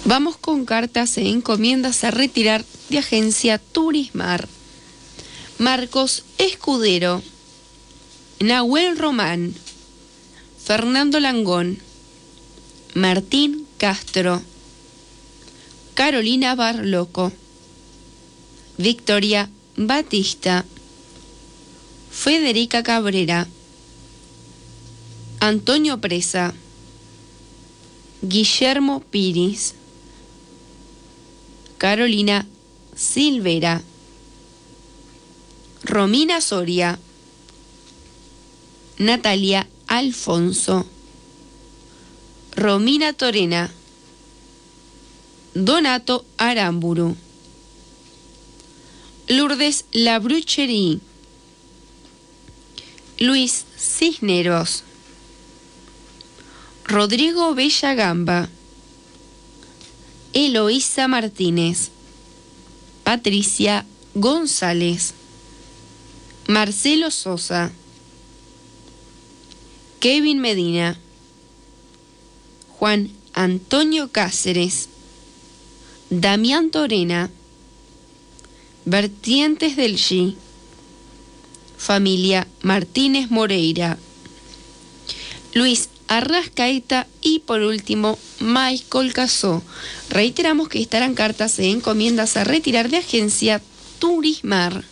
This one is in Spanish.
Vamos con cartas e encomiendas a retirar de Agencia Turismar. Marcos Escudero, Nahuel Román, Fernando Langón, Martín Castro, Carolina Barloco, Victoria Batista, Federica Cabrera, Antonio Presa, Guillermo Piris, Carolina Silvera, Romina Soria, Natalia Alfonso, Romina Torena, Donato Aramburu, Lourdes Labrucherí, Luis Cisneros, Rodrigo Bellagamba, Eloísa Martínez, Patricia González, Marcelo Sosa, Kevin Medina, Juan Antonio Cáceres, Damián Torena, Vertientes del G, familia Martínez Moreira, Luis Arrascaeta y por último Michael Casó. Reiteramos que estarán cartas e encomiendas a retirar de Agencia Turismar.